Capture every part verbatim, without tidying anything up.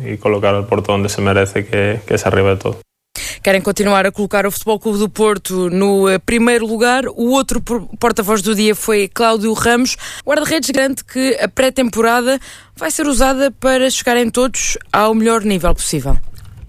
y colocar al Porto donde se merece, que, que es arriba de todo. Querem continuar a colocar o Futebol Clube do Porto no uh, primeiro lugar. O outro porta-voz do dia foi Cláudio Ramos. O guarda-redes garante que a pré-temporada vai ser usada para chegarem todos ao melhor nível possível.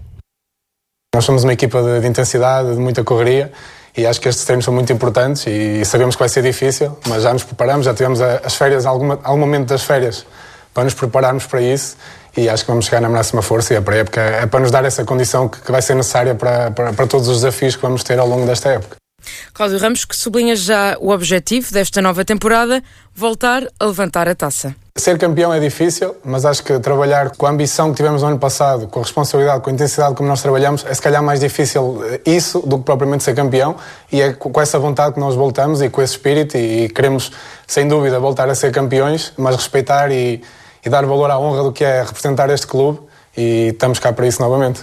Nós somos uma equipa de, de intensidade, de muita correria, e acho que estes treinos são muito importantes e sabemos que vai ser difícil, mas já nos preparamos, já tivemos as férias, alguma, algum momento das férias para nos prepararmos para isso, e acho que vamos chegar na máxima força, e a pré-época é para nos dar essa condição que, que vai ser necessária para, para, para todos os desafios que vamos ter ao longo desta época. Cláudio Ramos, que sublinha já o objetivo desta nova temporada, voltar a levantar a taça. Ser campeão é difícil, mas acho que trabalhar com a ambição que tivemos no ano passado, com a responsabilidade, com a intensidade como nós trabalhamos, é se calhar mais difícil isso do que propriamente ser campeão, e é com essa vontade que nós voltamos e com esse espírito, e, e queremos sem dúvida voltar a ser campeões, mas respeitar e, e dar valor à honra do que é representar este clube, e estamos cá para isso novamente.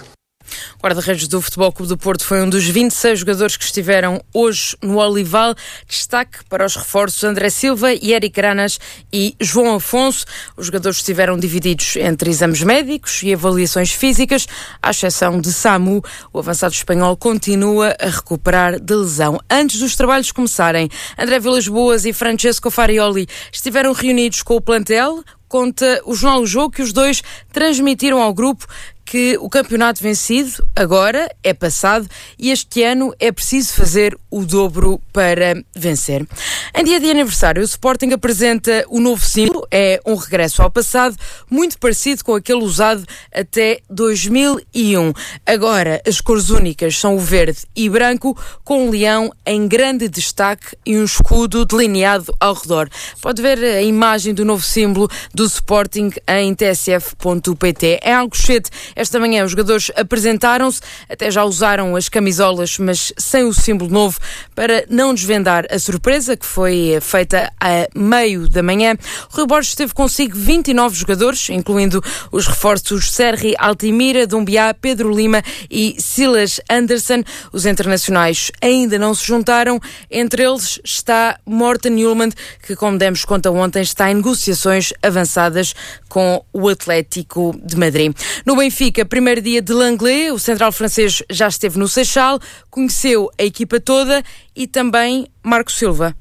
O guarda-redes do Futebol Clube do Porto foi um dos vinte e seis jogadores que estiveram hoje no Olival. Destaque para os reforços André Silva, Eric Granas e João Afonso. Os jogadores estiveram divididos entre exames médicos e avaliações físicas, à exceção de Samu. O avançado espanhol continua a recuperar de lesão. Antes dos trabalhos começarem, André Vilas-Boas e Francesco Farioli estiveram reunidos com o plantel. Conta o Jornal O Jogo que os dois transmitiram ao grupo que o campeonato vencido agora é passado e este ano é preciso fazer o dobro para vencer. Em dia de aniversário, o Sporting apresenta o novo símbolo, é um regresso ao passado, muito parecido com aquele usado até dois mil e um. Agora, as cores únicas são o verde e branco, com um leão em grande destaque e um escudo delineado ao redor. Pode ver a imagem do novo símbolo do Sporting em t s f ponto p t. Em Alcochete, esta manhã os jogadores apresentaram-se, até já usaram as camisolas, mas sem o símbolo novo, para não desvendar a surpresa que foi feita a meio da manhã. O Rui Borges teve consigo vinte e nove jogadores, incluindo os reforços Serri Altimira, Dumbiá, Pedro Lima e Silas Anderson. Os internacionais ainda não se juntaram. Entre eles está Morten Hjulmand, que, como demos conta ontem, está em negociações avançadas com o Atlético de Madrid. No Benfica, primeiro dia de Langlais, o central francês já esteve no Seixal, conheceu a equipa toda e também Marco Silva.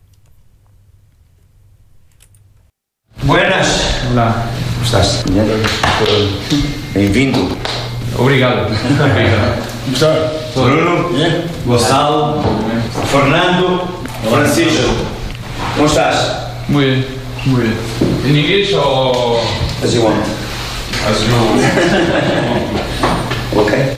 Buenas. Olá. Como estás? Bem-vindo. Obrigado. Obrigado. Como está? Bruno, yeah. Gonçalo, Fernando, Francisco. Como estás? Muy bien, muy bien. ¿En inglés o...? As you want. As you want. Ok.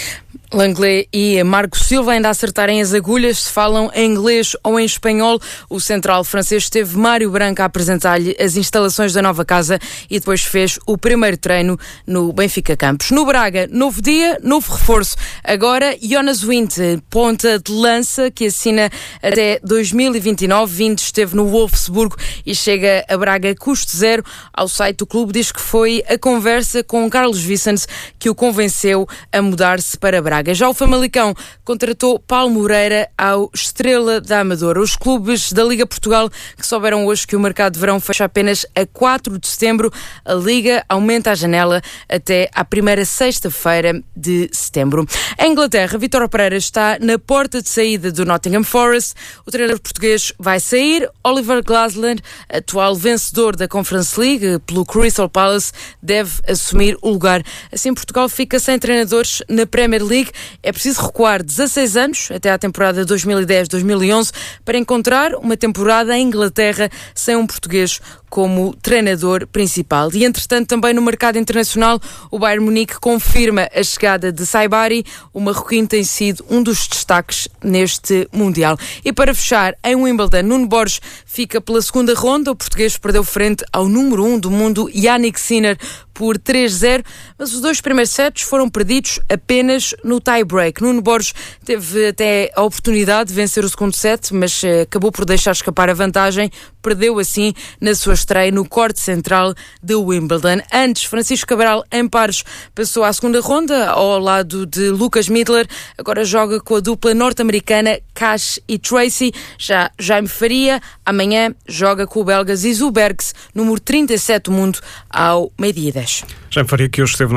Langlais e Marco Silva ainda a acertarem as agulhas se falam em inglês ou em espanhol. O central francês teve Mário Branco a apresentar-lhe as instalações da nova casa e depois fez o primeiro treino no Benfica Campos. No Braga, novo dia, novo reforço. Agora, Jonas Wind, ponta de lança, que assina até dois mil e vinte e nove. Wind esteve no Wolfsburgo e chega a Braga custo zero. Ao site do clube diz que foi a conversa com Carlos Vicente que o convenceu a mudar-se para Braga. Já o Famalicão contratou Paulo Moreira ao Estrela da Amadora. Os clubes da Liga Portugal que souberam hoje que o mercado de verão fecha apenas a quatro de setembro. A Liga aumenta a janela até à primeira sexta-feira de setembro. Em Inglaterra, Vítor Pereira está na porta de saída do Nottingham Forest. O treinador português vai sair. Oliver Glasner, atual vencedor da Conference League pelo Crystal Palace, deve assumir o lugar. Assim, Portugal fica sem treinadores na Premier League. É preciso recuar dezasseis anos, até à temporada dois mil e dez dois mil e onze, para encontrar uma temporada em Inglaterra sem um português como treinador principal. E, entretanto, também no mercado internacional, o Bayern Munique confirma a chegada de Saibari. O marroquino tem sido um dos destaques neste Mundial. E para fechar, em Wimbledon, Nuno Borges fica pela segunda ronda. O português perdeu frente ao número um do mundo, Jannik Sinner, por três a zero, mas os dois primeiros sets foram perdidos apenas no tie-break. Nuno Borges teve até a oportunidade de vencer o segundo set, mas uh, acabou por deixar escapar a vantagem. Perdeu assim na sua estreia no corte central de Wimbledon. Antes, Francisco Cabral, em pares, passou à segunda ronda ao lado de Lucas Midler. Agora joga com a dupla norte-americana Cash e Tracy. Já Jaime Faria, amanhã, joga com o belga Zizou Bergs, número trinta e sete do mundo, ao meio-dia e dez. Jaime Faria, que hoje esteve